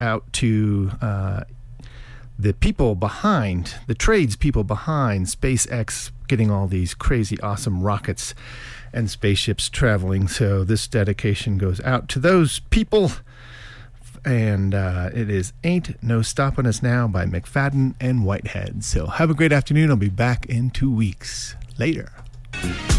out to the people behind, the tradespeople behind SpaceX getting all these crazy, awesome rockets and spaceships traveling. So this dedication goes out to those people. And it is Ain't No Stopping Us Now by McFadden and Whitehead. So have a great afternoon. I'll be back in 2 weeks. Later.